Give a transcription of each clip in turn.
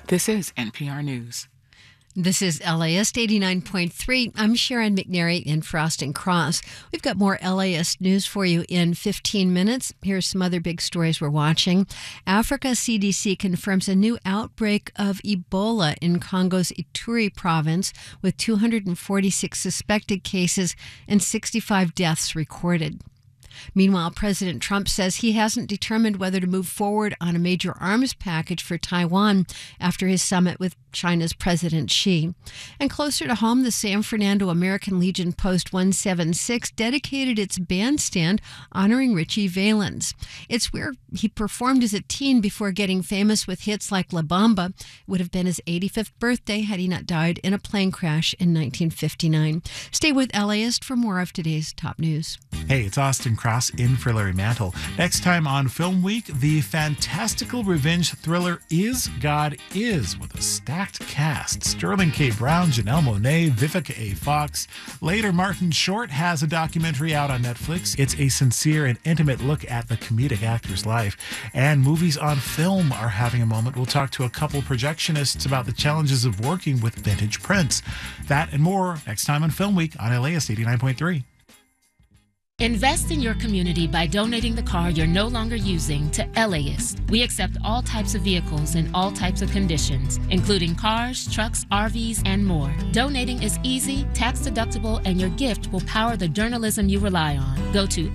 This is NPR News. This is LAist 89.3. I'm Sharon McNary in Frost and Cross. We've got more LAist news for you in 15 minutes. Here's some other big stories we're watching. Africa CDC confirms a new outbreak of Ebola in Congo's Ituri province, with 246 suspected cases and 65 deaths recorded. Meanwhile, President Trump says he hasn't determined whether to move forward on a major arms package for Taiwan after his summit with China's President Xi. And closer to home, the San Fernando American Legion Post 176 dedicated its bandstand honoring Ritchie Valens. It's where he performed as a teen before getting famous with hits like La Bamba. It would have been his 85th birthday had he not died in a plane crash in 1959. Stay with LAist for more of today's top news. Hey, it's Austin Cross in for Larry Mantle. Next time on Film Week, the fantastical revenge thriller Is God Is, with a stacked cast. Sterling K. Brown, Janelle Monáe, Vivica A. Fox. Later, Martin Short has a documentary out on Netflix. It's a sincere and intimate look at the comedic actor's life. And movies on film are having a moment. We'll talk to a couple projectionists about the challenges of working with vintage prints. That and more next time on Film Week on LAist 89.3. Invest in your community by donating the car you're no longer using to LAist. We accept all types of vehicles in all types of conditions, including cars, trucks, RVs, and more. Donating is easy, tax-deductible, and your gift will power the journalism you rely on. Go to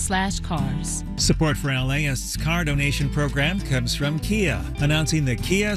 laist.com/cars. Support for LAist's car donation program comes from Kia, announcing the Kia